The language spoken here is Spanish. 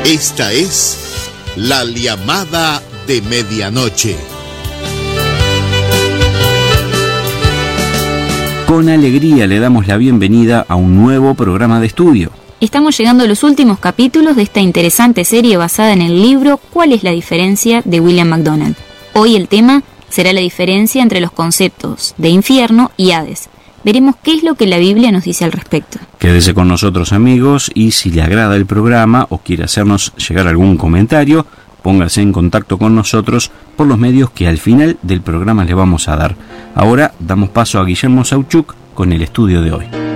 Esta es la llamada de medianoche. Con alegría le damos la bienvenida a un nuevo programa de estudio. Estamos llegando a los últimos capítulos de esta interesante serie basada en el libro ¿Cuál es la diferencia?, de William MacDonald. Hoy el tema será la diferencia entre los conceptos de infierno y Hades. Veremos qué es lo que la Biblia nos dice al respecto. Quédese con nosotros, amigos, y si le agrada el programa o quiere hacernos llegar algún comentario, póngase en contacto con nosotros por los medios que al final del programa le vamos a dar. Ahora damos paso a Guillermo Sauchuk con el estudio de hoy.